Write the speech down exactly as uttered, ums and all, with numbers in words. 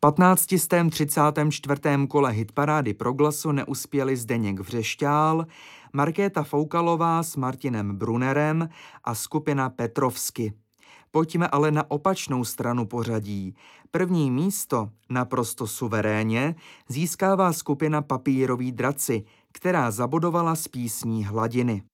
patnáctistém třicátém čtvrtém kole hitparády Proglasu neuspěli Zdeněk Vřešťál, Markéta Foukalová s Martinem Brunnerem a skupina Petrovsky. Pojďme ale na opačnou stranu pořadí. První místo, naprosto suverénně, získává skupina Papíroví draci, která zabodovala s písní Hladiny.